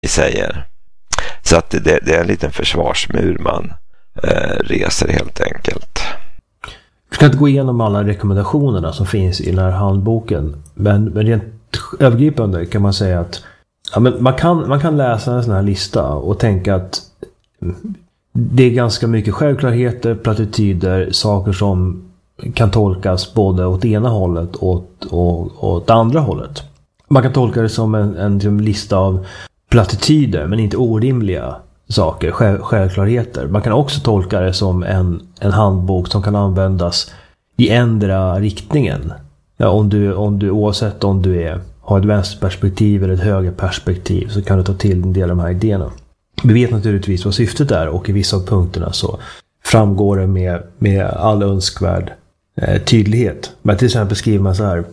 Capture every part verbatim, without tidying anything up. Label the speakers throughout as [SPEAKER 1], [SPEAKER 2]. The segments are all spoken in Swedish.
[SPEAKER 1] ni säger. Så att det, det är en liten försvarsmur man eh, reser helt enkelt.
[SPEAKER 2] Jag ska inte gå igenom alla rekommendationerna som finns i den här handboken, men, men rent övergripande kan man säga att ja, men man, kan, man kan läsa en sån här lista och tänka att det är ganska mycket självklarheter, plattityder, saker som kan tolkas både åt ena hållet och åt, och, åt andra hållet. Man kan tolka det som en, en, en lista av plattityder, men inte orimliga saker, själv, självklarheter. Man kan också tolka det som en, en handbok som kan användas i ändra riktningen. Ja, om, du, om du, oavsett om du är, har ett vänsterperspektiv eller ett högerperspektiv, så kan du ta till en del av de här idéerna. Vi vet naturligtvis vad syftet är, och i vissa av punkterna så framgår det med, med all önskvärd eh, tydlighet. Men till exempel skriver man så här: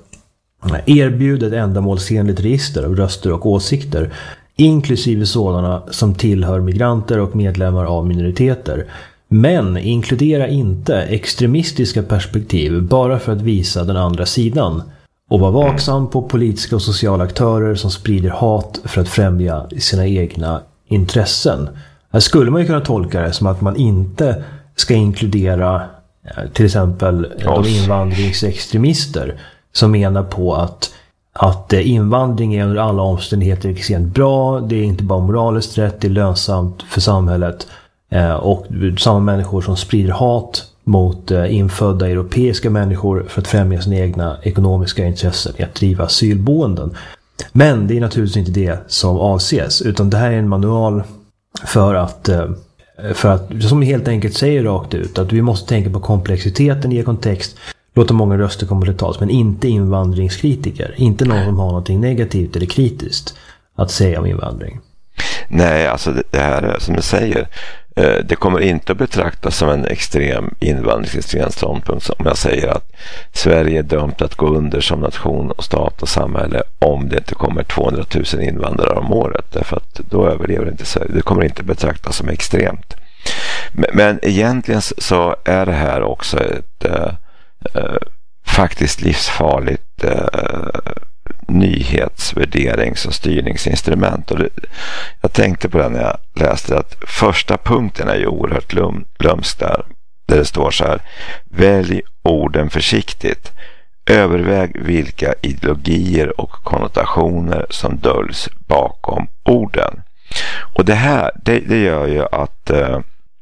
[SPEAKER 2] erbjud ett ändamålsenligt register av röster och åsikter, inklusive sådana som tillhör migranter och medlemmar av minoriteter. Men inkludera inte extremistiska perspektiv bara för att visa den andra sidan. Och var vaksam på politiska och sociala aktörer som sprider hat för att främja sina egna intressen. Här skulle man ju kunna tolka det som att man inte ska inkludera till exempel de invandringsextremister som menar på att att invandring är under alla omständigheter extremt bra, det är inte bara moraliskt rätt, det är lönsamt för samhället, och samma människor som sprider hat mot infödda europeiska människor för att främja sina egna ekonomiska intressen i att driva asylboenden. Men det är naturligtvis inte det som avses, utan det här är en manual för att, för att som helt enkelt säger rakt ut att vi måste tänka på komplexiteten i kontext, låta många röster komma till tals, men inte invandringskritiker, inte någon som har någonting negativt eller kritiskt att säga om invandring.
[SPEAKER 1] Nej, alltså det, det här som du säger, det kommer inte att betraktas som en extrem invandringsextrem ståndpunkt om jag säger att Sverige är dömt att gå under som nation och stat och samhälle om det inte kommer tvåhundratusen invandrare om året, därför att då överlever inte Sverige. Det kommer inte betraktas som extremt. Men, men egentligen så är det här också ett eh, eh, faktiskt livsfarligt eh, nyhetsvärderings- och styrningsinstrument. Och det, jag tänkte på det när jag läste att första punkten är ju oerhört lum, lumsk där, där det står så här: välj orden försiktigt, överväg vilka ideologier och konnotationer som döljs bakom orden. Och det här, det, det gör ju att eh,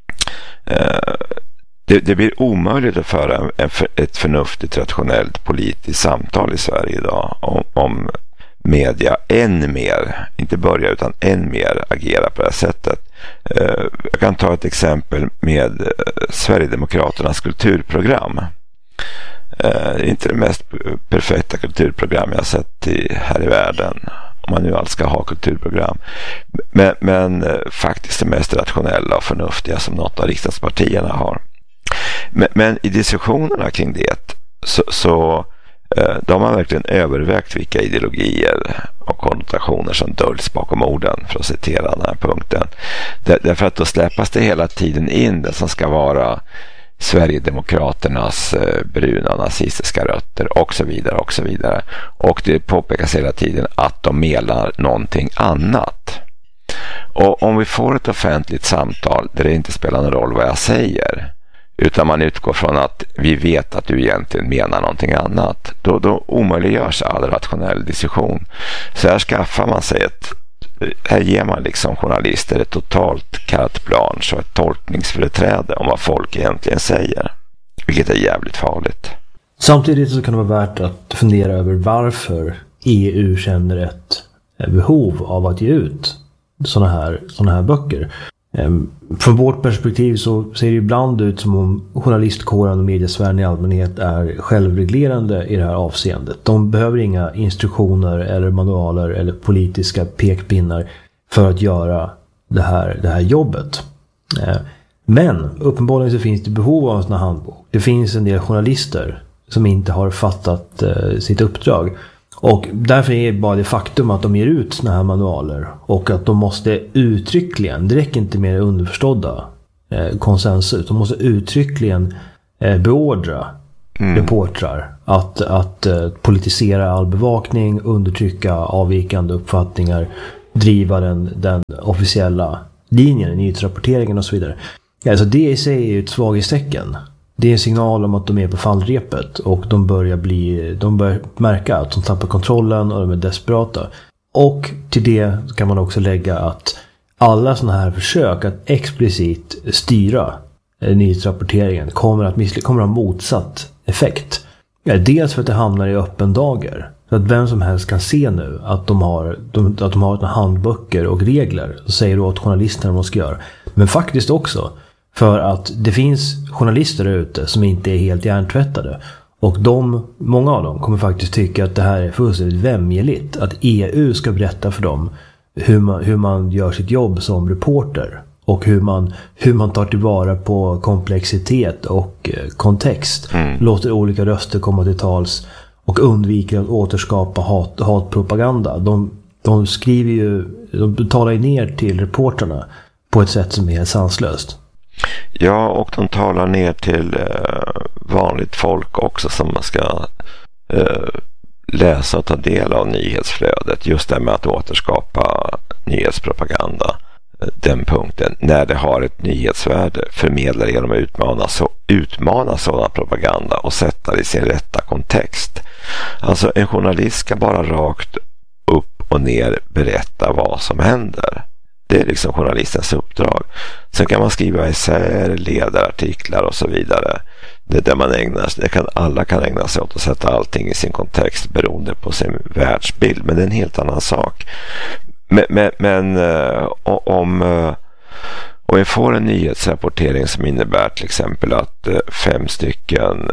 [SPEAKER 1] eh, Det, det blir omöjligt att föra en, ett förnuftigt, rationellt politiskt samtal i Sverige idag om, om media än mer, inte börja utan än mer agera på det här sättet. Uh, jag kan ta ett exempel med uh, Sverigedemokraternas kulturprogram. Uh, inte det mest perfekta kulturprogram jag har sett i, här i världen, om man nu alls ska ha kulturprogram. Men, men uh, faktiskt det mest rationella och förnuftiga som något av riksdagspartierna har. Men, men i diskussionerna kring det så, så eh, de har verkligen övervägt vilka ideologier och konnotationer som döljs bakom orden, för att citera den här punkten. Där, därför att då släppas det hela tiden in det som ska vara Sverigedemokraternas eh, bruna nazistiska rötter och så vidare och så vidare. Och det påpekas hela tiden att de menar någonting annat. Och om vi får ett offentligt samtal där det inte spelar någon roll vad jag säger, utan man utgår från att vi vet att du egentligen menar någonting annat, då, då omöjliggörs all rationell diskussion. Så här skaffar man sig ett, här ger man liksom journalister ett totalt carte blanche och ett tolkningsföreträde om vad folk egentligen säger, vilket är jävligt farligt.
[SPEAKER 2] Samtidigt så kan det vara värt att fundera över varför E U känner ett behov av att ge ut såna här, såna här böcker. Från vårt perspektiv så ser det ibland ut som om journalistkåren och mediesfären i allmänhet är självreglerande i det här avseendet. De behöver inga instruktioner eller manualer eller politiska pekpinnar för att göra det här, det här jobbet. Men uppenbarligen så finns det behov av en sån här handbok. Det finns en del journalister som inte har fattat sitt uppdrag. Och därför är det bara det faktum att de ger ut såna här manualer och att de måste uttryckligen, det räcker inte med det underförstådda eh, konsensus, de måste uttryckligen eh, beordra mm. reportrar att, att eh, politisera all bevakning, undertrycka avvikande uppfattningar driva den, den officiella linjen, nyhetsrapporteringen och så vidare. Alltså det i sig är ju ett svaghetstecken. Det är en signal om att de är på fallrepet och de börjar bli, de börjar märka att de tappar kontrollen och de är desperata. Och till det kan man också lägga att alla sådana här försök att explicit styra nyhetsrapporteringen kommer att missly- kommer att ha motsatt effekt. Ja, dels för att det hamnar i öppen dager. Så att vem som helst kan se nu att de har, de, att de har handböcker och regler och säger åt journalisterna vad de ska göra. Men faktiskt också för att det finns journalister ute som inte är helt hjärntvättade. Och de, många av dem kommer faktiskt tycka att det här är fullständigt vämjeligt. Att E U ska berätta för dem hur man, hur man gör sitt jobb som reporter. Och hur man, hur man tar tillvara på komplexitet och kontext. Mm. Låter olika röster komma till tals. Och undviker att återskapa hat, hatpropaganda. De, de skriver ju, de talar ju ner till reporterna på ett sätt som är sanslöst.
[SPEAKER 1] Ja, och de talar ner till eh, vanligt folk också som man ska eh, läsa och ta del av nyhetsflödet. Just det med att återskapa nyhetspropaganda. Den punkten, när det har ett nyhetsvärde, förmedlar genom att utmana, så, utmana sådan propaganda och sätta det i sin rätta kontext. Alltså en journalist ska bara rakt upp och ner berätta vad som händer. Det är liksom journalistens uppdrag. Sen kan man skriva essäer, ledarartiklar och så vidare. Det är där man ägnar sig. Det kan, alla kan ägna sig åt att sätta allting i sin kontext beroende på sin världsbild. Men det är en helt annan sak. Men, men, men om, om jag får en nyhetsrapportering som innebär till exempel att fem stycken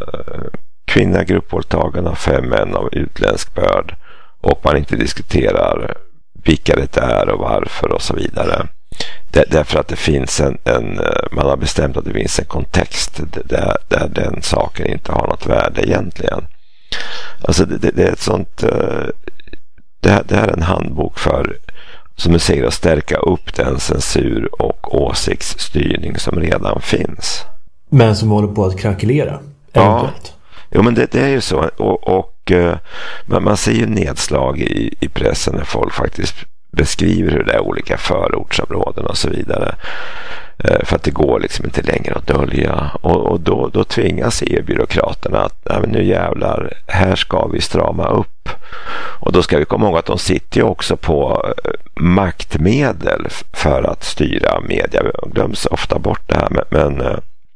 [SPEAKER 1] kvinnor gruppvåldtagna, fem män av utländsk börd, och man inte diskuterar vilka det är och varför och så vidare. Det, därför att det finns en, en man har bestämt att det finns en kontext där, där den saken inte har något värde egentligen. Alltså det, det, det är ett sånt det här, det här är en handbok för, som du säger, att stärka upp den censur och åsiktsstyrning som redan finns.
[SPEAKER 2] Men som håller på att krackelera eventuellt.
[SPEAKER 1] Ja, jo, men det, det är ju så. Och, och man, man ser ju nedslag i, i pressen när folk faktiskt beskriver hur det är olika förortsområden och så vidare. För att det går liksom inte längre att dölja. Och, och då, då tvingas E U-byråkraterna att nej, men nu jävlar, här ska vi strama upp. Och då ska vi komma ihåg att de sitter ju också på maktmedel för att styra media. Det glöms ofta bort det här. Men, men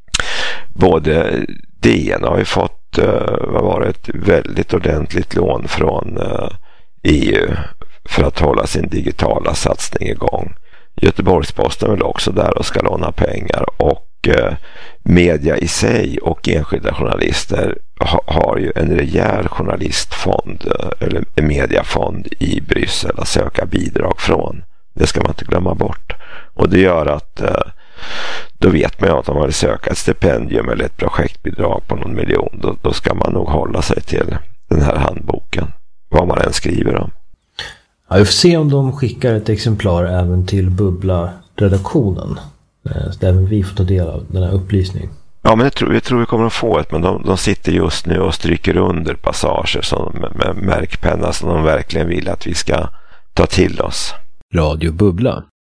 [SPEAKER 1] både D N har ju fått vad var det, ett väldigt ordentligt lån från E U för att hålla sin digitala satsning igång. Göteborgsposten är väl också där och ska låna pengar, och eh, media i sig och enskilda journalister ha, har ju en rejäl journalistfond eller en mediafond i Bryssel att söka bidrag från. Det ska man inte glömma bort. Och det gör att eh, då vet man ju att om man vill söka ett stipendium eller ett projektbidrag på någon miljon, då, då ska man nog hålla sig till den här handboken, vad man än skriver om.
[SPEAKER 2] Ja, vi får se om de skickar ett exemplar även till Bubbla-redaktionen. Så även vi får ta del av den här upplysningen.
[SPEAKER 1] Ja, men jag tror, jag tror vi kommer att få ett, men de, de sitter just nu och stryker under passager som, med, med märkpenna som de verkligen vill att vi ska ta till oss.
[SPEAKER 3] Radio Bubbla.